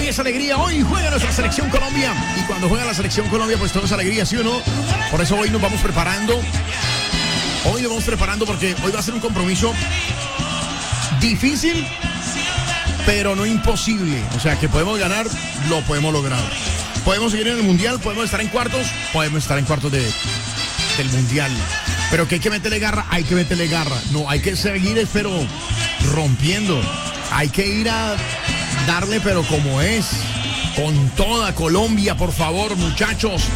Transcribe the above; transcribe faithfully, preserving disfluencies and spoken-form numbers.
Hoy es alegría, hoy juega nuestra selección Colombia. Y cuando juega la selección Colombia, pues todo es alegría, ¿sí o no? Por eso hoy nos vamos preparando. Hoy nos vamos preparando porque hoy va a ser un compromiso difícil, pero no imposible. O sea, que podemos ganar, lo podemos lograr. Podemos seguir en el Mundial, podemos estar en cuartos, podemos estar en cuartos de, del Mundial. Pero que hay que meterle garra, hay que meterle garra. No, hay que seguir, pero rompiendo. Hay que ir a darle, pero como es. Con toda Colombia, por favor, muchachos.